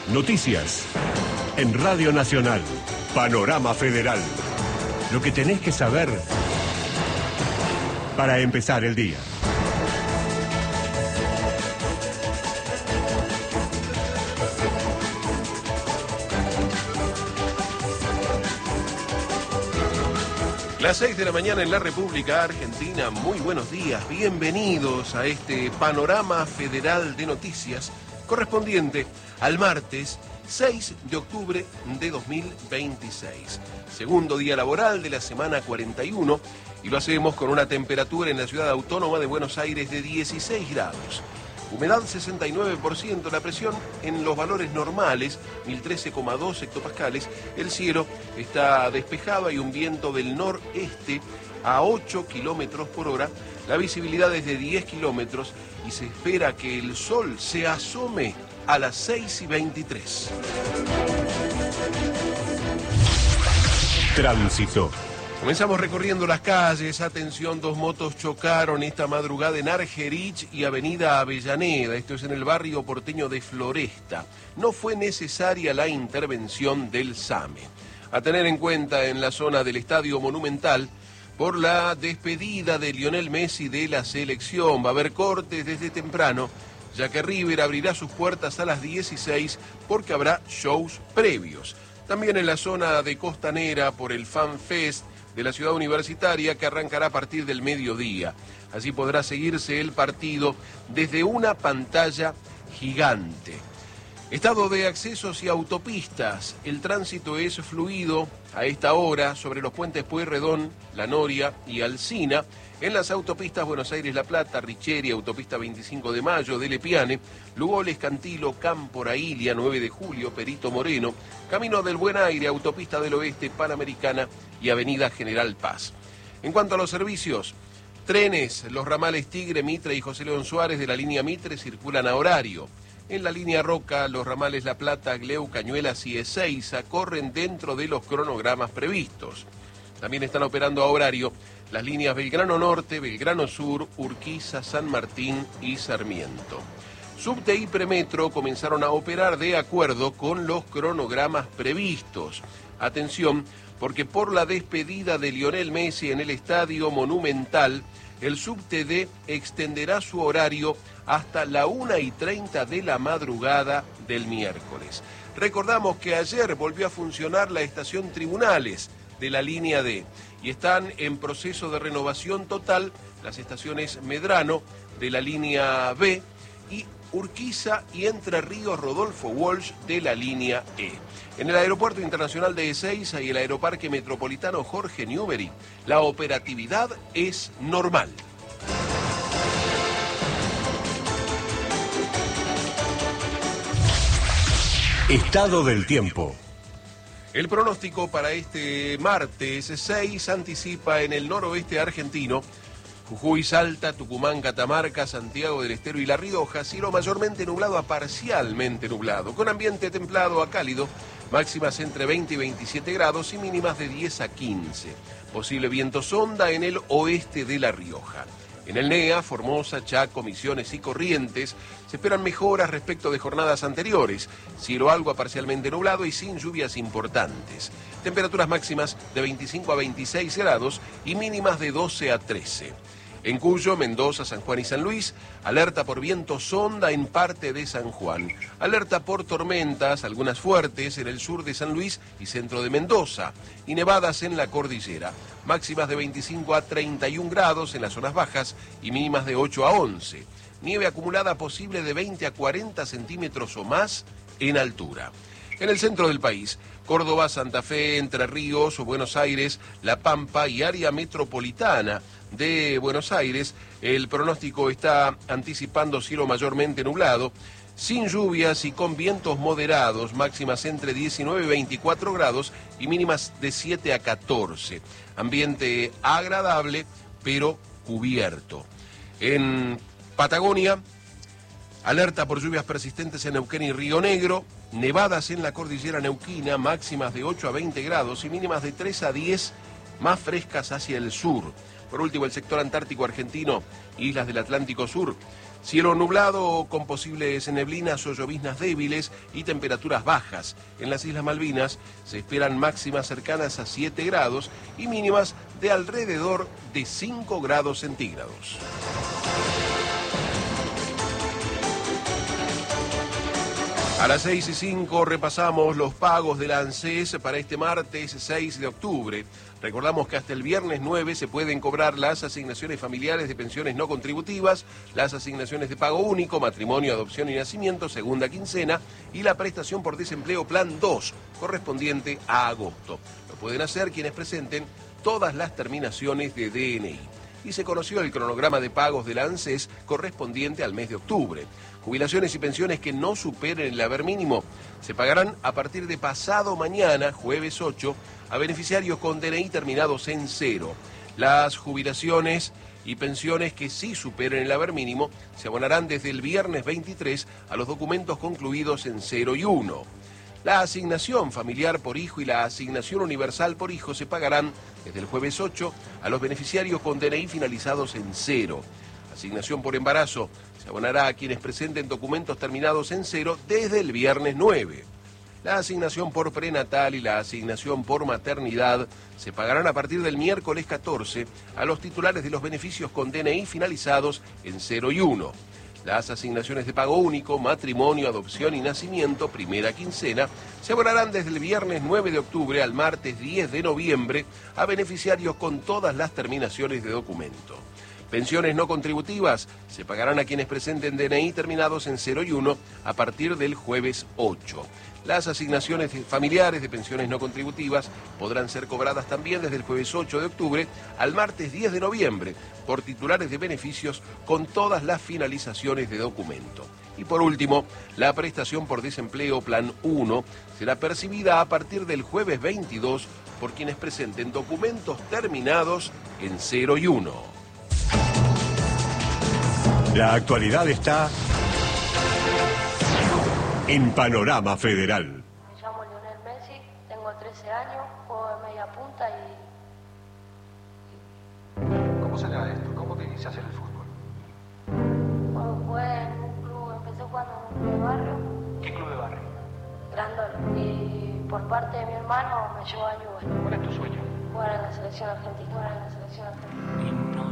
Noticias. En Radio Nacional. Panorama Federal. Lo que tenés que saber para empezar el día. Las 6 de la mañana en la República Argentina. Muy buenos días, bienvenidos a este Panorama Federal de Noticias correspondiente al martes 6 de octubre de 2026. Segundo día laboral de la semana 41 y lo hacemos con una temperatura en la ciudad autónoma de Buenos Aires de 16 grados. Humedad 69%, la presión en los valores normales, 1013,2 hectopascales. El cielo está despejado, hay un viento del noreste a 8 kilómetros por hora. La visibilidad es de 10 kilómetros y se espera que el sol se asome a las 6:23. Tránsito. Comenzamos recorriendo las calles. Atención, dos motos chocaron esta madrugada en Argerich y Avenida Avellaneda. Esto es en el barrio porteño de Floresta. No fue necesaria la intervención del SAME. A tener en cuenta en la zona del Estadio Monumental por la despedida de Lionel Messi de la selección. Va a haber cortes desde temprano, ya que River abrirá sus puertas a las 16 porque habrá shows previos. También en la zona de Costanera por el Fan Fest de la ciudad universitaria, que arrancará a partir del mediodía. Así podrá seguirse el partido desde una pantalla gigante. Estado de accesos y autopistas. El tránsito es fluido a esta hora sobre los puentes Pueyrredón, La Noria y Alsina. En las autopistas Buenos Aires-La Plata, Richeri, Autopista 25 de Mayo, Dele Piane, Lugoles, Cantilo, Cámpora, Ilia, 9 de Julio, Perito Moreno, Camino del Buen Aire, Autopista del Oeste, Panamericana y Avenida General Paz. En cuanto a los servicios, trenes, los ramales Tigre, Mitre y José León Suárez de la línea Mitre circulan a horario. En la línea Roca, los ramales La Plata, Gleu, Cañuelas y Ezeiza corren dentro de los cronogramas previstos. También están operando a horario las líneas Belgrano Norte, Belgrano Sur, Urquiza, San Martín y Sarmiento. Subte y Premetro comenzaron a operar de acuerdo con los cronogramas previstos. Atención, porque por la despedida de Lionel Messi en el Estadio Monumental, el Subte D extenderá su horario hasta la 1:30 de la madrugada del miércoles. Recordamos que ayer volvió a funcionar la estación Tribunales de la línea D y están en proceso de renovación total las estaciones Medrano de la línea B y Urquiza y Entre Ríos Rodolfo Walsh de la línea E. En el Aeropuerto Internacional de Ezeiza y el Aeroparque Metropolitano Jorge Newbery, la operatividad es normal. Estado del tiempo. El pronóstico para este martes 6 anticipa en el noroeste argentino, Jujuy, Salta, Tucumán, Catamarca, Santiago del Estero y La Rioja, cielo mayormente nublado a parcialmente nublado, con ambiente templado a cálido, máximas entre 20 y 27 grados y mínimas de 10 a 15. Posible viento sonda en el oeste de La Rioja. En el NEA, Formosa, Chaco, Misiones y Corrientes se esperan mejoras respecto de jornadas anteriores. Cielo algo a parcialmente nublado y sin lluvias importantes. Temperaturas máximas de 25 a 26 grados y mínimas de 12 a 13. En Cuyo, Mendoza, San Juan y San Luis, alerta por viento sonda en parte de San Juan. Alerta por tormentas, algunas fuertes, en el sur de San Luis y centro de Mendoza. Y nevadas en la cordillera. Máximas de 25 a 31 grados en las zonas bajas y mínimas de 8 a 11. Nieve acumulada posible de 20 a 40 centímetros o más en altura. En el centro del país, Córdoba, Santa Fe, Entre Ríos, Buenos Aires, La Pampa y área metropolitana de Buenos Aires, el pronóstico está anticipando cielo mayormente nublado, sin lluvias y con vientos moderados, máximas entre 19 y 24 grados y mínimas de 7 a 14. Ambiente agradable, pero cubierto. En Patagonia, alerta por lluvias persistentes en Neuquén y Río Negro, nevadas en la cordillera neuquina, máximas de 8 a 20 grados y mínimas de 3 a 10, más frescas hacia el sur. Por último, el sector antártico argentino, islas del Atlántico Sur. Cielo nublado con posibles neblinas o lloviznas débiles y temperaturas bajas. En las Islas Malvinas se esperan máximas cercanas a 7 grados y mínimas de alrededor de 5 grados centígrados. A las 6:05 repasamos los pagos de la ANSES para este martes 6 de octubre. Recordamos que hasta el viernes 9 se pueden cobrar las asignaciones familiares de pensiones no contributivas, las asignaciones de pago único, matrimonio, adopción y nacimiento, segunda quincena, y la prestación por desempleo Plan 2, correspondiente a agosto. Lo pueden hacer quienes presenten todas las terminaciones de DNI. Y se conoció el cronograma de pagos de la ANSES correspondiente al mes de octubre. Jubilaciones y pensiones que no superen el haber mínimo se pagarán a partir de pasado mañana, jueves 8, a beneficiarios con DNI terminados en 0. Las jubilaciones y pensiones que sí superen el haber mínimo se abonarán desde el viernes 23 a los documentos concluidos en 0 y 1. La asignación familiar por hijo y la asignación universal por hijo se pagarán desde el jueves 8 a los beneficiarios con DNI finalizados en 0. Asignación por embarazo se abonará a quienes presenten documentos terminados en 0 desde el viernes 9. La asignación por prenatal y la asignación por maternidad se pagarán a partir del miércoles 14 a los titulares de los beneficios con DNI finalizados en 0 y 1. Las asignaciones de pago único, matrimonio, adopción y nacimiento, primera quincena, se abonarán desde el viernes 9 de octubre al martes 10 de noviembre a beneficiarios con todas las terminaciones de documento. Pensiones no contributivas se pagarán a quienes presenten DNI terminados en 0 y 1 a partir del jueves 8. Las asignaciones familiares de pensiones no contributivas podrán ser cobradas también desde el jueves 8 de octubre al martes 10 de noviembre por titulares de beneficios con todas las finalizaciones de documento. Y por último, la prestación por desempleo Plan 1 será percibida a partir del jueves 22 por quienes presenten documentos terminados en 0 y 1. La actualidad está en Panorama Federal. Me llamo Lionel Messi, tengo 13 años, juego de media punta y... ¿Cómo se da esto? ¿Cómo te inicias en el fútbol? Bueno, jugué en un club, empecé jugando en un club de barrio. ¿Qué club de barrio? Grandol. Y por parte de mi hermano me llevó a Newell's. ¿Cuál es tu sueño? Jugar en la selección argentina.